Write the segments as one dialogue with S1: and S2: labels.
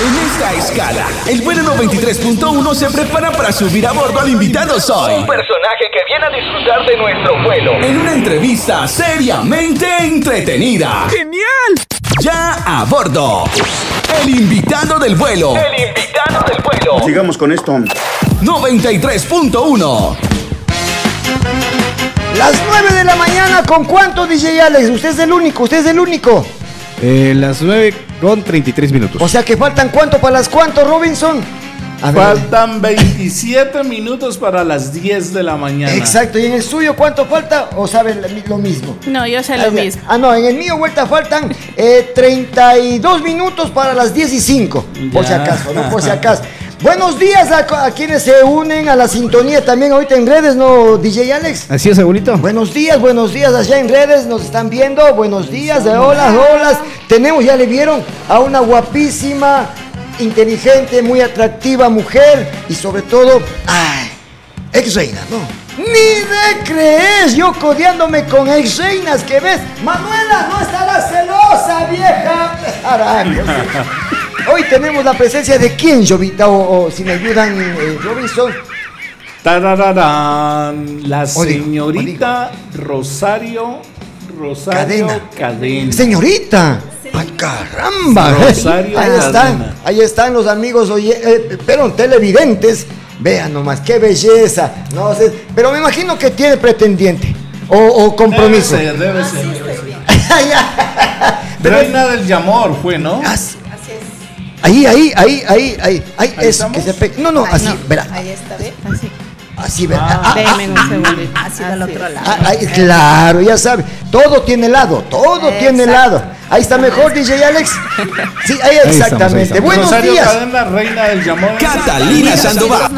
S1: En esta escala, el vuelo 93.1 se prepara para subir a bordo al invitado Soy. Un personaje que viene a disfrutar de nuestro vuelo. En una entrevista seriamente entretenida. ¡Genial! Ya a bordo. El invitado del vuelo. El invitado del vuelo.
S2: Sigamos con esto.
S1: 93.1.
S3: Las 9 de la mañana, ¿con cuánto, DJ Alex? Usted es el único.
S4: Las 9 con 33 minutos.
S3: O sea que faltan ¿cuánto para las cuánto, Robinson?
S5: Faltan 27 minutos para las 10 de la mañana.
S3: Exacto, ¿y en el suyo cuánto falta? ¿O saben lo mismo?
S6: No, yo sé lo mismo.
S3: No, en el mío vuelta faltan 32 minutos para las 10:05. Por si acaso, no por si acaso. Buenos días a quienes se unen a la sintonía también ahorita en redes, ¿no, DJ Alex?
S4: Así es, abuelito.
S3: Buenos días allá en redes, nos están viendo. Buenos días, hola. Tenemos, ya le vieron, a una guapísima, inteligente, muy atractiva mujer y sobre todo, ex reina, ¿no? Ni de crees, yo codeándome con ex reinas que ves. Manuela, no estarás celosa, vieja. Hoy tenemos la presencia de quién, Jovita, o si me ayudan, Robinson.
S5: Tarararán, la señorita Rosario Cadena.
S3: Señorita. ¡Ay, caramba!
S5: Rosario Cadena.
S3: Ahí están los amigos, pero televidentes. Vean nomás, qué belleza. No sé, pero me imagino que tiene pretendiente o compromiso.
S5: Debe ser. Reina del Yamor fue, ¿no?
S3: Ahí, es que se pega. No, así, verá.
S6: Ahí está, ¿ve? Así.
S3: Así, verá.
S6: Déjeme un segundito. Así del otro lado.
S3: Claro, ya sabe. Todo tiene lado. Ahí está mejor, DJ Alex. Sí, ahí exactamente.
S4: Estamos.
S3: Buenos
S5: Rosario
S3: días.
S5: Cadena, Reina del Yamor.
S1: Catalina Sandoval.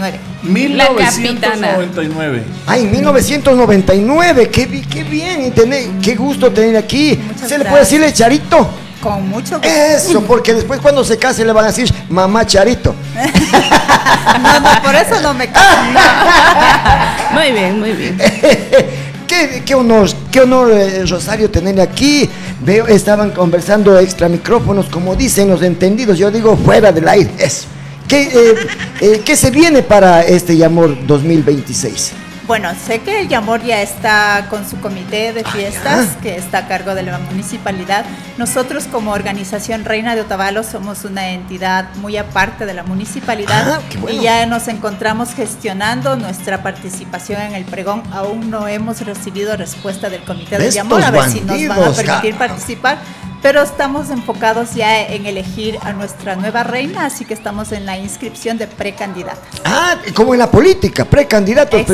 S5: 1999.
S3: Ay, 1999. Qué bien. Qué gusto tener aquí. ¿Se le puede decirle Charito?
S6: Con mucho gusto.
S3: Eso, porque después cuando se case le van a decir mamá Charito.
S6: No, por eso no me caso. Muy bien.
S3: Qué honor, Rosario, tenerle aquí. Veo, estaban conversando extra micrófonos, como dicen los entendidos. Yo digo fuera del aire. Eso. ¿Qué se viene para este Yamor 2026?
S6: Bueno, sé que el Yamor ya está con su comité de fiestas, que está a cargo de la municipalidad. Nosotros como organización Reina de Otavalo somos una entidad muy aparte de la municipalidad y ya nos encontramos gestionando nuestra participación en el pregón. Aún no hemos recibido respuesta del comité del Yamor, a ver si nos van a permitir participar. Pero estamos enfocados ya en elegir a nuestra nueva reina, así que estamos en la inscripción de precandidatas.
S3: Como en la política, precandidatos.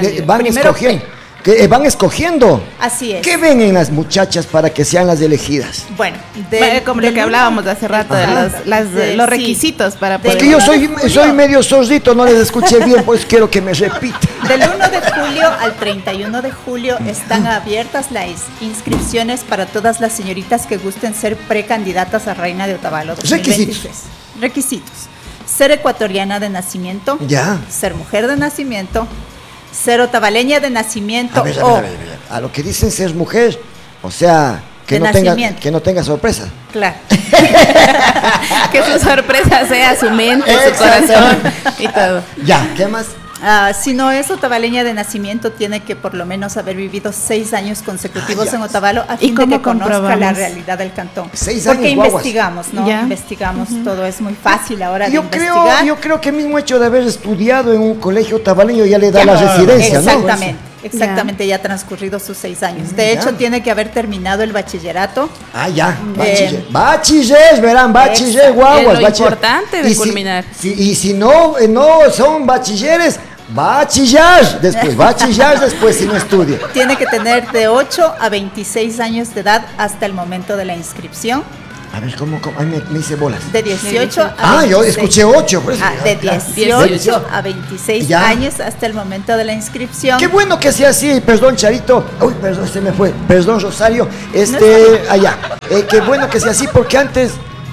S3: Van escogiendo.
S6: Así es.
S3: ¿Qué ven en las muchachas para que sean las elegidas?
S6: Bueno,
S7: como lo que hablábamos hace rato de los requisitos para poder.
S3: Es que yo soy medio sordito, no les escuché bien, pues quiero que me repita.
S6: Del 1 de julio al 31 de julio están abiertas las inscripciones para todas las señoritas que gusten ser precandidatas a Reina de Otavalo 2026. Requisitos. Ser ecuatoriana de nacimiento.
S3: Ya.
S6: Ser mujer de nacimiento. Ser otavaleña de nacimiento.
S3: A ver. A lo que dicen ser mujer, o sea, que no tenga sorpresa.
S6: Claro.
S7: Que su sorpresa sea su mente, su corazón y todo.
S3: Ya, ¿qué más?
S6: Si no es otavaleña de nacimiento, tiene que por lo menos haber vivido 6 años consecutivos en Otavalo a fin de que conozca la realidad del cantón.
S3: 6 años,
S6: porque investigamos, ¿no?
S7: Ya.
S6: Investigamos, todo es muy fácil ahora de investigar.
S3: Yo creo que el mismo hecho de haber estudiado en un colegio otavaleño ya le da la residencia,
S6: Exactamente, ya ha transcurrido sus 6 años. De hecho, tiene que haber terminado el bachillerato.
S3: Bachiller, verán, bachiller, guaguas.
S7: Lo importante de culminar.
S3: Y si no son bachilleres, bachillar después si no estudia.
S6: Tiene que tener de 8 a 26 años de edad hasta el momento de la inscripción.
S3: A ver, ¿cómo? Ay, me hice bolas.
S6: De 18 a 26.
S3: Yo escuché 8. Por eso.
S6: De 18 a 26 años hasta el momento de la inscripción.
S3: Qué bueno que sea así, perdón, Charito. Uy, perdón, se me fue. Perdón, Rosario. Qué bueno que sea así, porque antes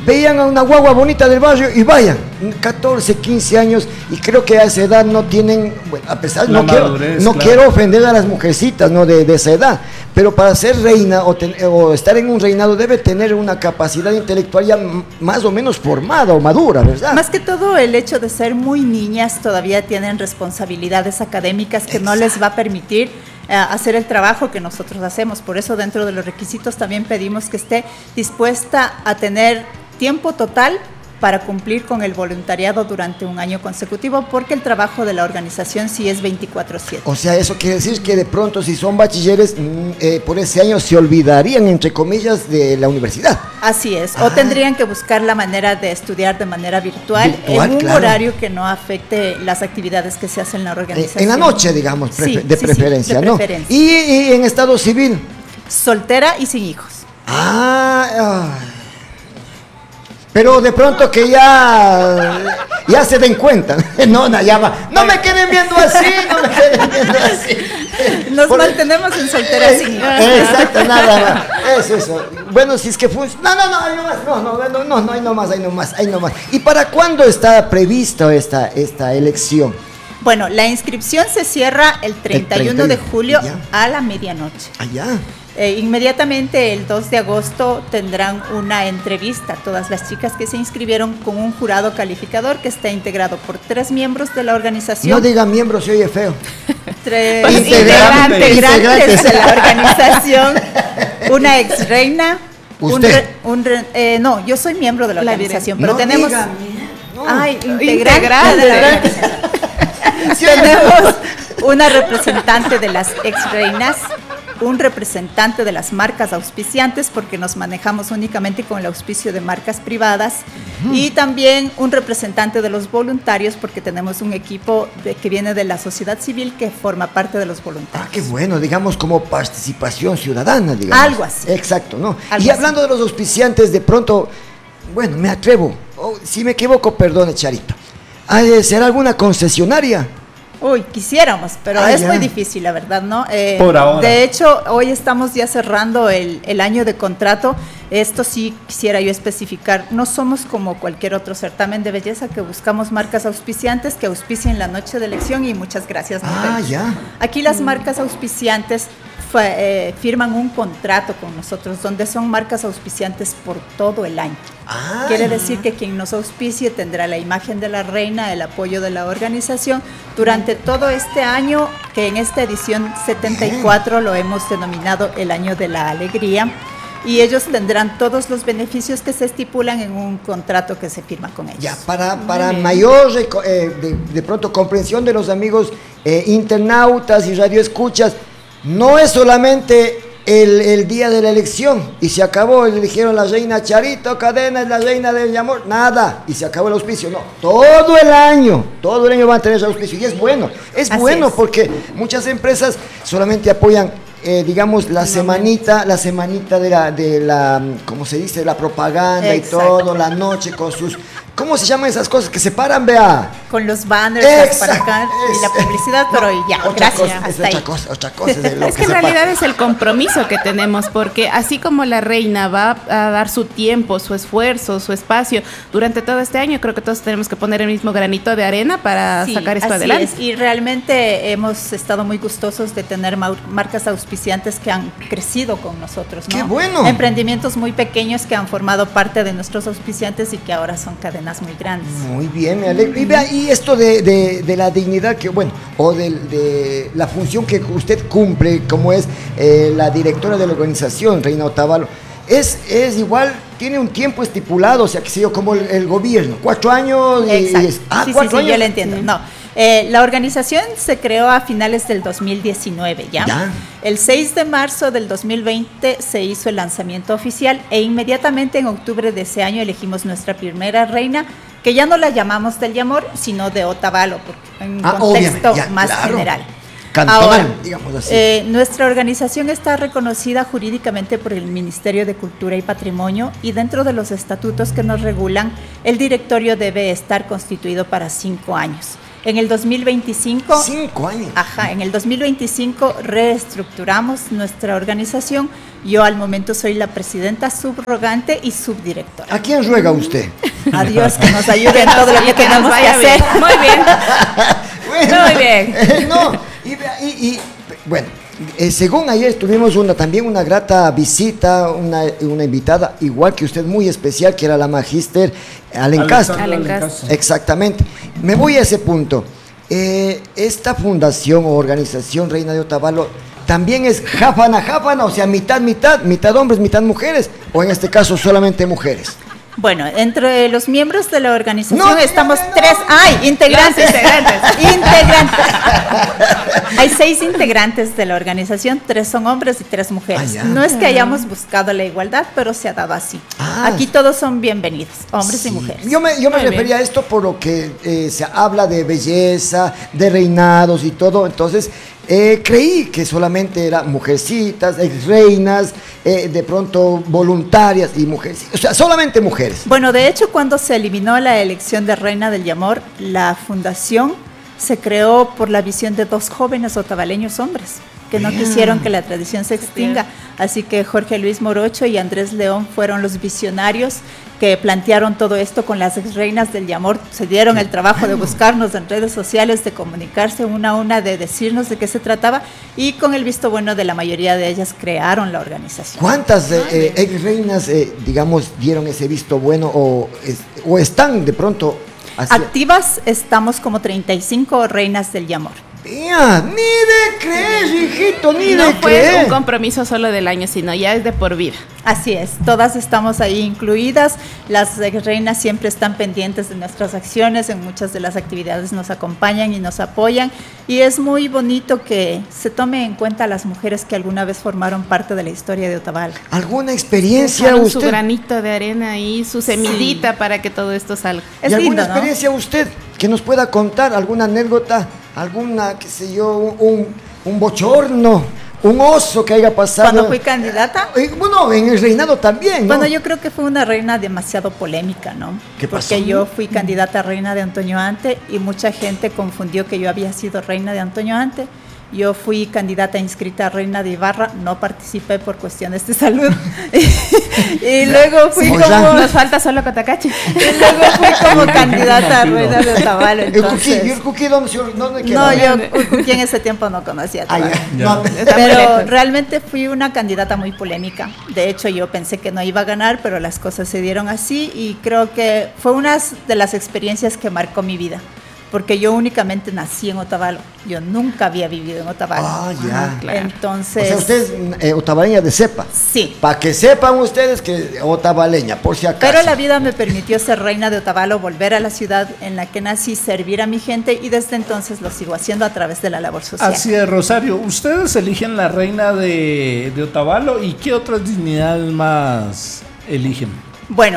S3: veían a una guagua bonita del barrio y vayan, 14, 15 años, y creo que a esa edad no tienen, bueno, a pesar, no quiero ofender a las mujercitas, ¿no? de esa edad, pero para ser reina o estar en un reinado debe tener una capacidad intelectual ya más o menos formada o madura, ¿verdad?
S6: Más que todo el hecho de ser muy niñas, todavía tienen responsabilidades académicas que no les va a permitir hacer el trabajo que nosotros hacemos. Por eso dentro de los requisitos también pedimos que esté dispuesta a tener tiempo total para cumplir con el voluntariado durante un año consecutivo, porque el trabajo de la organización sí es 24/7.
S3: O sea, eso quiere decir que de pronto si son bachilleres, por ese año se olvidarían, entre comillas, de la universidad.
S6: Así es, o tendrían que buscar la manera de estudiar de manera virtual en un horario que no afecte las actividades que se hacen en la organización.
S3: En la noche, digamos, de preferencia,
S6: de
S3: ¿no?
S6: preferencia.
S3: ¿Y en estado civil?
S6: Soltera y sin hijos.
S3: Pero de pronto que ya se den cuenta. No me queden viendo así,
S6: Nos mantenemos en solteras sin hijos.
S3: Exacto, nada más. Eso. Bueno, si es que funciona. No, hay no más. ¿Y para cuándo está prevista esta elección?
S6: Bueno, la inscripción se cierra el 31 de julio a la medianoche.
S3: Allá.
S6: Inmediatamente el 2 de agosto tendrán una entrevista, todas las chicas que se inscribieron, con un jurado calificador que está integrado por 3 miembros de la organización.
S3: No diga miembros, se oye feo.
S6: 3 integrantes de la organización, una ex reina.
S3: ¿Usted?
S6: No, yo soy miembro de la organización, pero
S3: no
S6: tenemos...
S3: Diga,
S6: integrante de la organización. Tenemos una representante de las ex reinas, un representante de las marcas auspiciantes, porque nos manejamos únicamente con el auspicio de marcas privadas, y también un representante de los voluntarios, porque tenemos un equipo que viene de la sociedad civil que forma parte de los voluntarios.
S3: Qué bueno, digamos como participación ciudadana, digamos.
S6: Algo así.
S3: Exacto, ¿no? Y hablando de los auspiciantes, de pronto, bueno, me atrevo, si me equivoco, perdone, Charito, ¿será alguna concesionaria?
S6: Uy, quisiéramos, pero es muy difícil, la verdad, ¿no?
S5: Por ahora.
S6: De hecho, hoy estamos ya cerrando el año de contrato. Esto sí quisiera yo especificar. No somos como cualquier otro certamen de belleza que buscamos marcas auspiciantes que auspicien la noche de elección, y muchas gracias. Aquí las marcas auspiciantes firman un contrato con nosotros, donde son marcas auspiciantes por todo el año. Quiere decir que quien nos auspicie tendrá la imagen de la reina, el apoyo de la organización durante todo este año, que en esta edición 74 lo hemos denominado el año de la alegría, y ellos tendrán todos los beneficios que se estipulan en un contrato que se firma con ellos.
S3: Ya, para mayor de pronto comprensión de los amigos internautas y radioescuchas, no es solamente el día de la elección y se acabó, eligieron la reina Charito Cadena, es la reina del amor, nada, y se acabó el auspicio. No, todo el año van a tener ese auspicio, y es bueno, porque muchas empresas solamente apoyan, digamos, la semanita de la ¿cómo se dice? La propaganda. Exacto. Y todo, la noche con sus... ¿Cómo se llaman esas cosas que se paran, vea?
S6: Con los banners, las paracadas y la publicidad, pero ya, gracias.
S3: Otra cosa de lo
S7: es que en realidad es el compromiso que tenemos, porque así como la reina va a dar su tiempo, su esfuerzo, su espacio durante todo este año, creo que todos tenemos que poner el mismo granito de arena para sacar esto adelante. Es.
S6: Y realmente hemos estado muy gustosos de tener marcas auspiciantes que han crecido con nosotros, ¿no?
S3: ¡Qué bueno!
S6: Emprendimientos muy pequeños que han formado parte de nuestros auspiciantes y que ahora son cadenas muy grandes.
S3: Muy bien, me alegro. Y vea, y esto de la dignidad que, bueno, o de la función que usted cumple, como es la directora de la organización, Reina Otavalo, es igual, tiene un tiempo estipulado, o sea, que sé yo, como el gobierno, 4 años.
S6: Exacto. 4 años. Yo le entiendo. No. La organización se creó a finales del 2019, ¿ya? El 6 de marzo del 2020 se hizo el lanzamiento oficial, e inmediatamente en octubre de ese año elegimos nuestra primera reina, que ya no la llamamos del Yamor, sino de Otavalo, porque en un contexto más general.
S3: Cantonal,
S6: ahora,
S3: digamos así.
S6: Nuestra organización está reconocida jurídicamente por el Ministerio de Cultura y Patrimonio, y dentro de los estatutos que nos regulan, el directorio debe estar constituido para 5 años. En el 2025...
S3: 5 años.
S6: En el 2025 reestructuramos nuestra organización Yo al momento soy la presidenta subrogante y subdirectora.
S3: ¿A quién ruega usted?
S6: A Dios que nos ayude en todo lo que tenemos que
S7: vaya
S6: hacer.
S7: bien. Muy bien.
S3: Bueno,
S7: Muy bien.
S3: No, bueno, según ayer tuvimos también una grata visita, una invitada, igual que usted, muy especial, que era la magíster Alencastro.
S7: Alencastro.
S3: Exactamente. Me voy a ese punto. Esta fundación o organización Reina de Otavalo también es jáfana, o sea, mitad hombres, mitad mujeres, o en este caso solamente mujeres.
S6: Bueno, entre los miembros de la organización estamos tres. ¡Ay! Integrantes. Hay 6 integrantes de la organización, 3 son hombres y 3 mujeres. No es que hayamos buscado la igualdad, pero se ha dado así. Aquí todos son bienvenidos, hombres y mujeres.
S3: Yo me refería a esto por lo que se habla de belleza, de reinados y todo, entonces creí que solamente eran mujercitas, reinas, de pronto voluntarias y mujeres, o sea, solamente mujeres.
S6: Bueno, de hecho, cuando se eliminó la elección de Reina del Yamor, la fundación se creó por la visión de 2 jóvenes otavaleños hombres que no quisieron que la tradición se extinga. Así que Jorge Luis Morocho y Andrés León fueron los visionarios que plantearon todo esto con las exreinas del Yamor. Se dieron el trabajo de buscarnos en redes sociales, de comunicarse una a una, de decirnos de qué se trataba, y con el visto bueno de la mayoría de ellas crearon la organización.
S3: ¿Cuántas exreinas, digamos, dieron ese visto bueno o están de pronto
S6: activas? Estamos como 35 reinas del Yamor.
S3: Mira, ni de creer, hijito, ni
S7: no
S3: de creer.
S7: No fue un compromiso solo del año, sino ya es de por vida.
S6: Así es, todas estamos ahí incluidas. Las reinas siempre están pendientes de nuestras acciones, en muchas de las actividades nos acompañan y nos apoyan, y es muy bonito que se tome en cuenta a las mujeres que alguna vez formaron parte de la historia de Otavalo.
S3: ¿Alguna experiencia
S7: Dejaron
S3: usted?
S7: Su granito de arena y su semillita para que todo esto salga.
S3: ¿Y
S6: es
S3: alguna
S6: lindo,
S3: experiencia usted que nos pueda contar? ¿Alguna anécdota? ¿Alguna, qué sé yo, un bochorno? ¿Un oso que haya pasado?
S6: ¿Cuando fui candidata?
S3: Bueno, en el reinado también, ¿no?
S6: Bueno, yo creo que fue una reina demasiado polémica, ¿no?
S3: ¿Qué pasó?
S6: Porque yo fui candidata a reina de Antonio Ante y mucha gente confundió que yo había sido reina de Antonio Ante. Yo fui candidata inscrita a reina de Ibarra, no participé por cuestiones de salud. Y luego fui
S7: Nos falta solo Cotacachi.
S6: Y luego fui como candidata a reina de Otavalo.
S3: ¿Y el Cuquí dónde quedó?
S6: No, yo el Cuquí en ese tiempo no conocía todavía.
S3: No.
S6: Pero realmente fui una candidata muy polémica. De hecho, yo pensé que no iba a ganar, pero las cosas se dieron así y creo que fue una de las experiencias que marcó mi vida. Porque yo únicamente nací en Otavalo, yo nunca había vivido en Otavalo.
S3: Ya.
S6: Claro. Entonces...
S3: O sea, usted es otavaleña de cepa.
S6: Sí.
S3: Para que sepan ustedes que otavaleña, por si acaso.
S6: Pero la vida me permitió ser reina de Otavalo, volver a la ciudad en la que nací, servir a mi gente, y desde entonces lo sigo haciendo a través de la labor social.
S5: Así es, Rosario. Ustedes eligen la reina de Otavalo, ¿y qué otras dignidades más eligen?
S6: Bueno,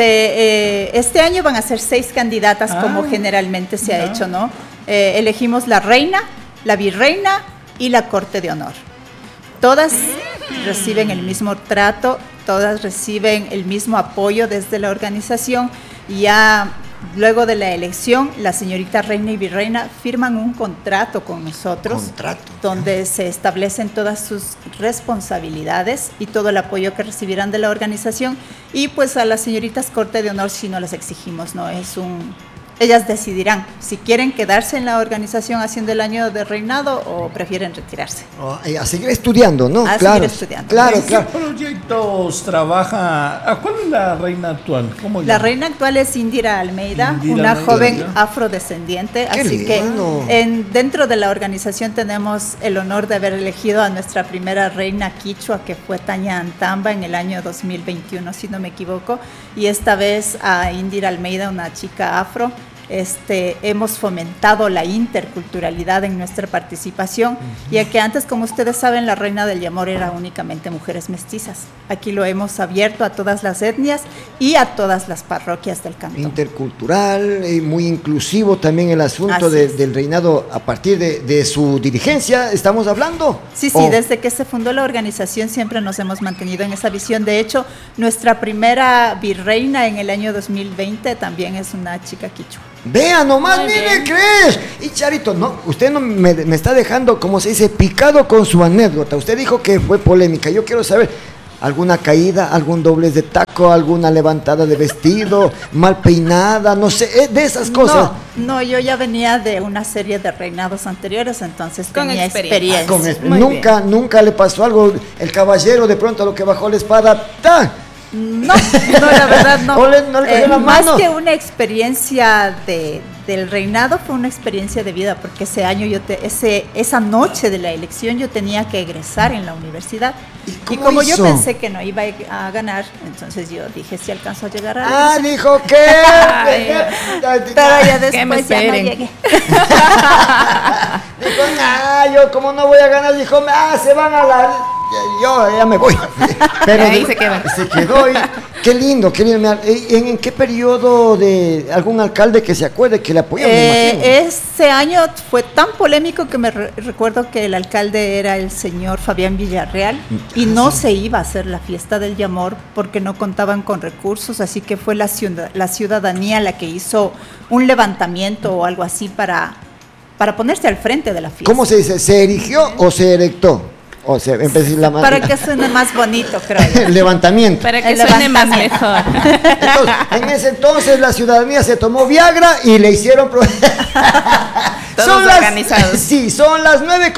S6: este año van a ser 6 candidatas, como generalmente se ha hecho, ¿no? Elegimos la reina, la virreina y la corte de honor. Todas reciben el mismo trato, todas reciben el mismo apoyo desde la organización. Ya luego de la elección, la señorita reina y virreina firman un contrato con nosotros, donde se establecen todas sus responsabilidades y todo el apoyo que recibirán de la organización. Y pues a las señoritas corte de honor sí no les exigimos, ¿no? Ellas decidirán si quieren quedarse en la organización haciendo el año de reinado o prefieren retirarse.
S3: A seguir estudiando, ¿no?
S6: Seguir estudiando.
S3: Claro.
S5: ¿En qué proyectos trabaja? ¿Cuál es la reina actual?
S6: La reina actual es Indira Almeida, una joven afrodescendiente. Así que dentro de la organización tenemos el honor de haber elegido a nuestra primera reina quichua, que fue Tania Antamba en el año 2021, si no me equivoco. Y esta vez a Indira Almeida, una chica afro. Hemos fomentado la interculturalidad en nuestra participación, ya que antes, como ustedes saben, la reina del Yamor era únicamente mujeres mestizas. Aquí lo hemos abierto a todas las etnias y a todas las parroquias del cantón.
S3: Intercultural, muy inclusivo también el asunto del reinado a partir de su dirigencia, ¿estamos hablando?
S6: Sí, desde que se fundó la organización siempre nos hemos mantenido en esa visión. De hecho, nuestra primera virreina en el año 2020 también es una chica quichua.
S3: Vea nomás, ni me crees. Y Charito, no, usted no me está dejando, como se dice, picado con su anécdota. Usted dijo que fue polémica. Yo quiero saber, alguna caída, algún doblez de taco, alguna levantada de vestido, mal peinada, no sé, de esas cosas.
S6: No, yo ya venía de una serie de reinados anteriores, entonces tenía experiencia.
S3: Nunca le pasó algo, el caballero de pronto a lo que bajó la espada, ¡ta!
S6: No, la verdad no.
S3: No le cogió la
S6: más
S3: mano.
S6: que una experiencia del reinado, fue una experiencia de vida, porque ese año esa noche de la elección yo tenía que egresar en la universidad. Y como yo pensé que no iba a ganar, entonces yo dije, si alcanzo a llegar a la
S3: dijo que...
S6: Pero ya después ya no llegué.
S3: Dijo, yo como no voy a ganar, dijo, se van a la... Yo ya me voy. Pero
S7: ahí se queda.
S3: Se quedó. Qué lindo. ¿En qué periodo de algún alcalde que se acuerde que le apoyó?
S6: Ese año fue tan polémico que me recuerdo que el alcalde era el señor Fabián Villarreal y no se iba a hacer la fiesta del Yamor porque no contaban con recursos, así que fue la ciudadanía la que hizo un levantamiento o algo así para ponerse al frente de la fiesta.
S3: ¿Cómo se dice? ¿Se erigió o se erectó? O sea,
S6: para que suene más bonito, creo yo.
S3: Levantamiento.
S7: Para que suene más mejor.
S3: Entonces, en ese entonces la ciudadanía se tomó Viagra y le hicieron...
S7: Todos organizados.
S3: Sí, son las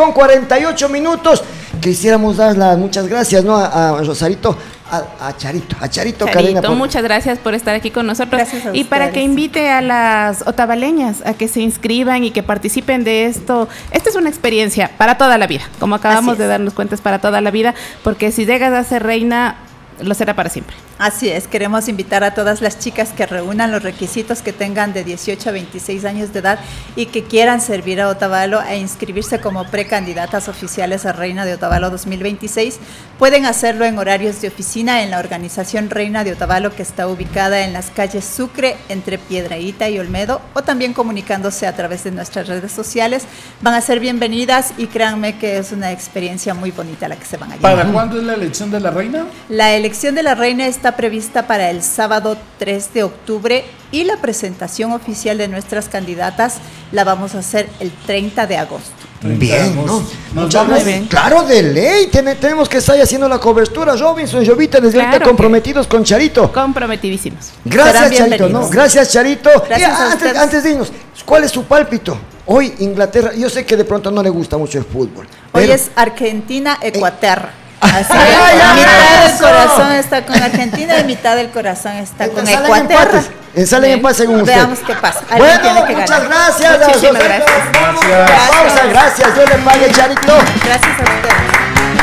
S3: 9:48. Quisiéramos dar las muchas gracias, ¿no? A Rosarito, a Charito Cadena.
S7: Muchas gracias por estar aquí con nosotros.
S6: Gracias a
S7: y para
S6: ustedes.
S7: que invite a las otavaleñas a que se inscriban y que participen de esto. Esta es una experiencia para toda la vida, como acabamos de darnos cuenta, es para toda la vida, porque si llegas a ser reina, lo será para siempre.
S6: Así es, queremos invitar a todas las chicas que reúnan los requisitos, que tengan de 18 a 26 años de edad y que quieran servir a Otavalo e inscribirse como precandidatas oficiales a Reina de Otavalo 2026. Pueden hacerlo en horarios de oficina en la organización Reina de Otavalo, que está ubicada en las calles Sucre, entre Piedrahíta y Olmedo, o también comunicándose a través de nuestras redes sociales. Van a ser bienvenidas y créanme que es una experiencia muy bonita la que se van a llevar.
S5: ¿Para cuándo es la elección de la reina?
S6: La elección de la reina está prevista para el sábado 3 de octubre y la presentación oficial de nuestras candidatas la vamos a hacer el 30 de agosto.
S3: Bien, ¿no?
S5: Muchas gracias.
S3: Claro, de ley. Tenemos que estar haciendo la cobertura. Robinson, Jovita, desde ahorita comprometidos con Charito.
S7: Comprometidísimos.
S3: Gracias, Charito, ¿no? Gracias, Charito.
S6: Gracias a ustedes.
S3: Antes de irnos, ¿cuál es su pálpito? Hoy Inglaterra, yo sé que de pronto no le gusta mucho el fútbol.
S6: Hoy es Argentina-Ecuaterra. Así que mitad del corazón está con Argentina y mitad del corazón está con Ecuaterra.
S3: Salen en paz según usted.
S6: Veamos qué pasa.
S3: Bueno, muchas gracias.
S7: Muchísimas gracias.
S3: Pausa, gracias. Dios le pague, Charito.
S6: Gracias a ustedes.